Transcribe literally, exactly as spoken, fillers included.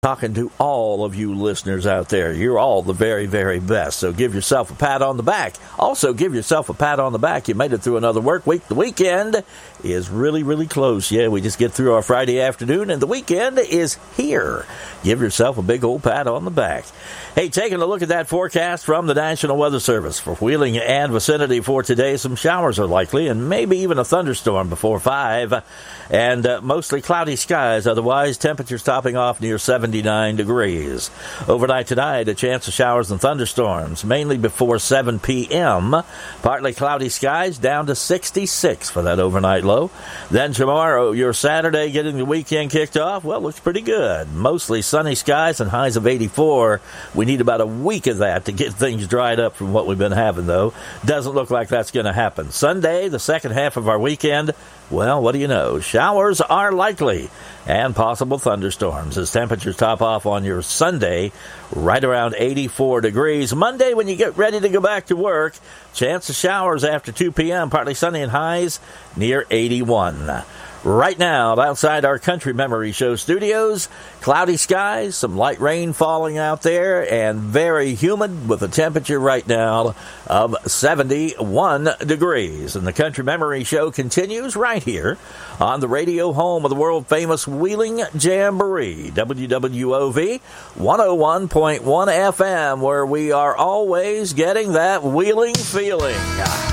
Talking to all of you listeners out there. You're all the very, very best. So give yourself a pat on the back. Also, give yourself a pat on the back. You made it through another work week. The weekend is really, really close. Yeah, we just get through our Friday afternoon, and the weekend is here. Give yourself a big old pat on the back. Hey, taking a look at that forecast from the National Weather Service. For Wheeling and vicinity for today, some showers are likely, and maybe even a thunderstorm before five. And uh, mostly cloudy skies. Otherwise, temperatures topping off near seventy-nine degrees. Overnight tonight, a chance of showers and thunderstorms, mainly before seven p.m. Partly cloudy skies, down to sixty-six for that overnight low. Then tomorrow, your Saturday, getting the weekend kicked off, well, looks pretty good. Mostly sunny skies and highs of eighty-four. We need about a week of that to get things dried up from what we've been having, though. Doesn't look like that's going to happen. Sunday, the second half of our weekend, well, what do you know? Showers are likely and possible thunderstorms as temperatures top off on your Sunday right around eighty-four degrees. Monday, when you get ready to go back to work, chance of showers after two p.m., partly sunny and highs near eighty-one. Right now, outside our Country Memory Show studios, cloudy skies, some light rain falling out there, and very humid with a temperature right now of seventy-one degrees. And the Country Memory Show continues right here on the radio home of the world-famous Wheeling Jamboree, W W O V one oh one point one F M, where we are always getting that wheeling feeling.